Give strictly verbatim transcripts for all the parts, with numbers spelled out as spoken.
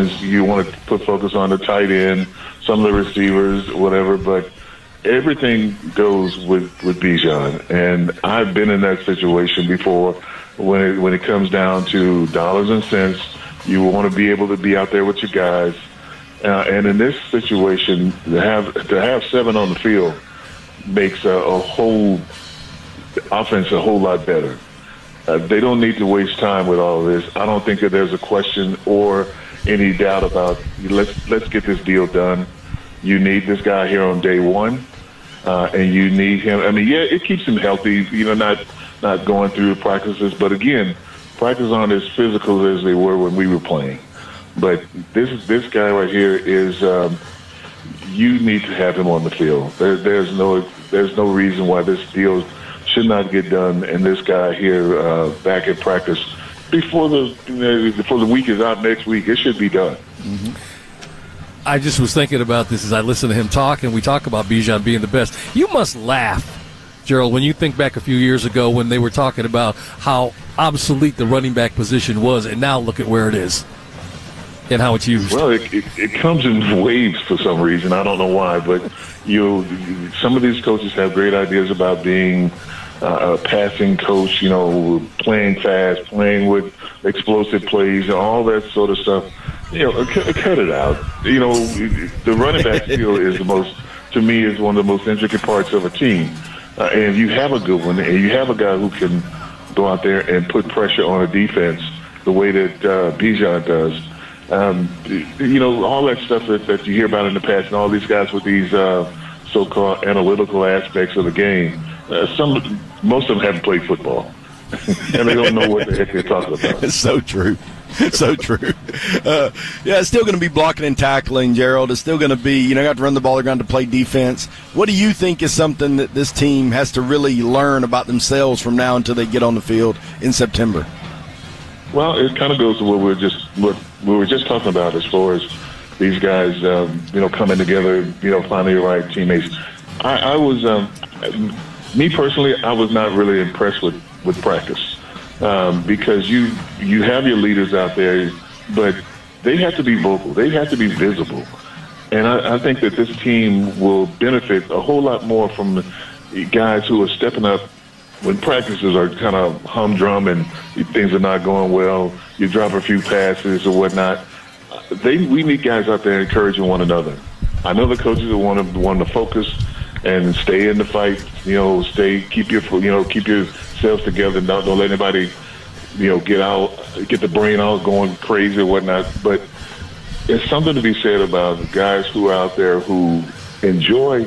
Sometimes you want to put focus on the tight end, some of the receivers, whatever, but everything goes with, with Bijan. And I've been in that situation before when it, when it comes down to dollars and cents. You want to be able to be out there with your guys. Uh, and in this situation, to have, to have seven on the field makes a, a whole offense a whole lot better. Uh, they don't need to waste time with all of this. I don't think that there's a question or any doubt about let's let's get this deal done. You need this guy here on day one, uh, and you need him. I mean, yeah, it keeps him healthy. You know, not not going through the practices, but again, practices aren't as physical as they were when we were playing. But this this guy right here is um, you need to have him on the field. There, there's no there's no reason why this deal should not get done, and this guy here uh, back at practice before the you know, before the week is out next week. It should be done. Mm-hmm. I just was thinking about this as I listen to him talk, and we talk about Bijan being the best. You must laugh, Gerald, when you think back a few years ago when they were talking about how obsolete the running back position was, and now look at where it is and how it's used. Well, it, it, it comes in waves for some reason. I don't know why, but you some of these coaches have great ideas about being Uh, a passing coach, you know, playing fast, playing with explosive plays, and all that sort of stuff. You know, cut, cut it out. You know, the running back field is the most, to me, is one of the most intricate parts of a team. Uh, and if you have a good one, and you have a guy who can go out there and put pressure on a defense the way that uh, Bijan does, um, you know, all that stuff that, that you hear about in the past, and all these guys with these uh, so-called analytical aspects of the game. Uh, some, most of them haven't played football, and they don't know what the heck they're talking about. It's so true. So true. Uh, yeah, it's still going to be blocking and tackling, Gerald. It's still going to be, you know, you have to run the ball around to play defense. What do you think is something that this team has to really learn about themselves from now until they get on the field in September? Well, it kind of goes to what we were just what we were just talking about as far as these guys, um, you know, coming together, you know, finding the right teammates. I, I was. Um, Me personally, I was not really impressed with, with practice um, because you you have your leaders out there, but they have to be vocal. They have to be visible. And I, I think that this team will benefit a whole lot more from the guys who are stepping up when practices are kind of humdrum and things are not going well. You drop a few passes or whatnot. They, we need guys out there encouraging one another. I know the coaches want to want to focus and stay in the fight, you know, stay, keep your, you know, keep yourselves together. Don't, don't let anybody, you know, get out, get the brain out going crazy or whatnot. But there's something to be said about guys who are out there who enjoy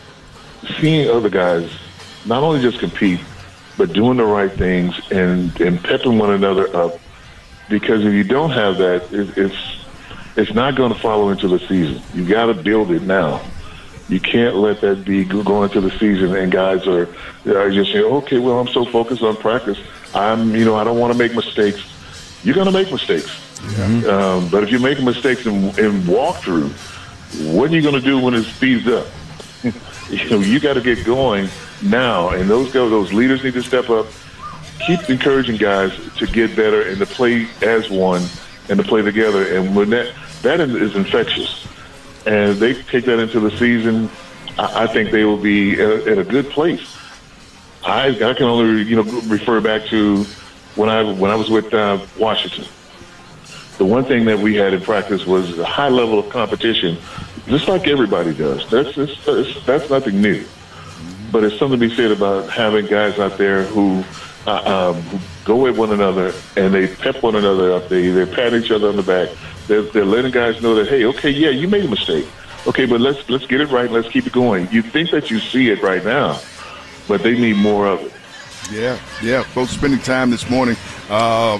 seeing other guys not only just compete, but doing the right things and, and pepping one another up. Because if you don't have that, it, it's it's not going to follow into the season. You got to build it now. You can't let that be going into the season and guys are, are just saying, okay, well, I'm so focused on practice. I'm, you know, I don't want to make mistakes. You're going to make mistakes. Mm-hmm. Um, but if you're making mistakes in, in walkthrough, what are you going to do when it speeds up? you know, you got to get going now. And those guys, those leaders need to step up, keep encouraging guys to get better and to play as one and to play together. And when that, that is infectious. And they take that into the season, I, I think they will be at, at a good place. I, I can only, you know, refer back to when I when I was with uh, Washington. The one thing that we had in practice was a high level of competition, just like everybody does. That's just, that's, that's nothing new. But it's something to be said about having guys out there who, uh, um, who go at one another and they pep one another up. They they pat each other on the back. They're, they're letting guys know that, hey, okay, yeah, you made a mistake. Okay, but let's let's get it right. Let's keep it going. You think that you see it right now, but they need more of it. Yeah, yeah. Folks spending time this morning. Uh,